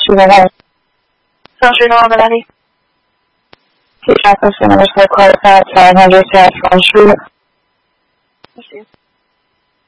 ببرید. ساشوی نام ببرید. پیشنهاد نوشته کار ساعت 4 شروع.